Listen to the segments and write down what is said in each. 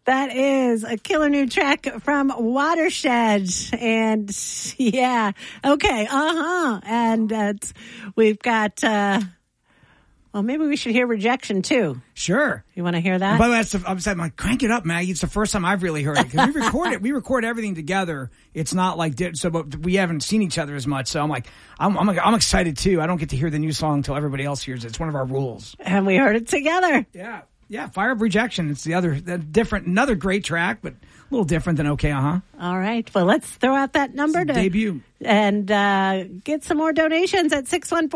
That is a killer new track from Watershed. And yeah, okay, And we've got, well, maybe we should hear Rejection too. Sure. You want to hear that? And by the way, I'm like, crank it up, Maggie. It's the first time I've really heard it. Because we record it. We record everything together. It's not like, but we haven't seen each other as much. So I'm like, I'm excited too. I don't get to hear the new song until everybody else hears it. It's one of our rules. And we heard it together. Yeah. Yeah, Fire Up Rejection. It's another great track, but a little different than Okay, All right. Well, let's throw out that number to debut and get some more donations at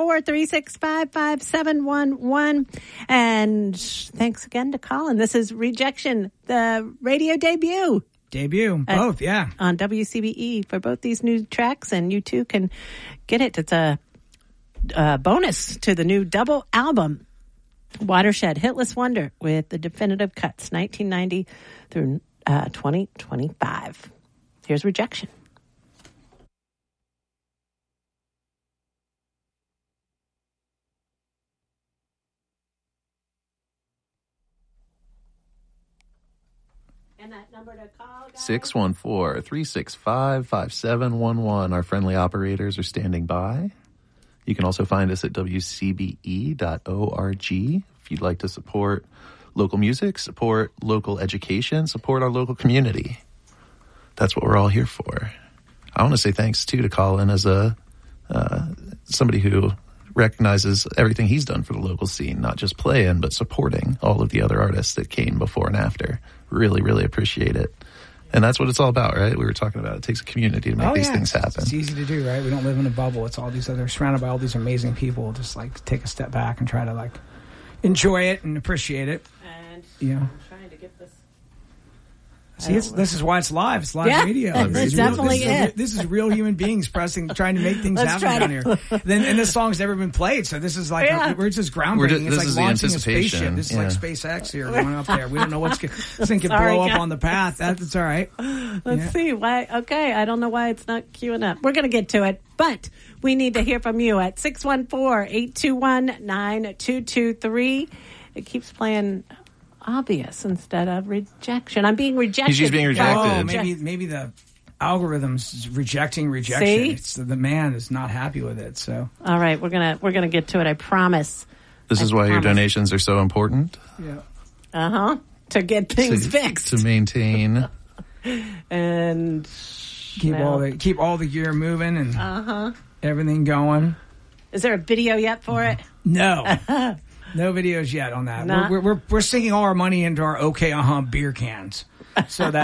614-365-5711. And thanks again to Colin. This is Rejection, the radio debut. Both, yeah. On WCBE for both these new tracks, and you too can get it. It's a bonus to the new double album. Watershed, Hitless Wonder with the definitive cuts, 1990 through 2025. Here's Rejection. And that number to call, 614-365-5711. Our friendly operators are standing by. You can also find us at wcbe.org if you'd like to support local music, support local education, support our local community. That's what we're all here for. I want to say thanks, too, to Colin as somebody who recognizes everything he's done for the local scene, not just playing, but supporting all of the other artists that came before and after. Really, really appreciate it. And that's what it's all about, right? We were talking about it takes a community to make these things happen. It's easy to do, right? We don't live in a bubble. It's all these other, surrounded by all these amazing people. Just like take a step back and try to like enjoy it and appreciate it. And I'm trying to get this. See, this is why it's live. It's live radio. It definitely is. This is real human beings trying to make things happen down here. And this song's never been played, so this is like we're just groundbreaking. It's like launching a spaceship. This is like SpaceX here going up there. We don't know what's this thing could blow up on the path. That's all right. Let's see why. Okay, I don't know why it's not queuing up. We're gonna get to it, but we need to hear from you at 614-821-9223. It keeps playing Obvious instead of Rejection. I'm being rejected. She's being rejected. Oh, maybe the algorithm's rejecting rejection. See? It's the man is not happy with it. So all right, we're gonna get to it. I promise. This is why your donations are so important. Yeah. To get things fixed, to maintain, and keep all the gear moving and everything going. Is there a video yet for it? No. No videos yet on that. We're sinking all our money into our Okay beer cans. So that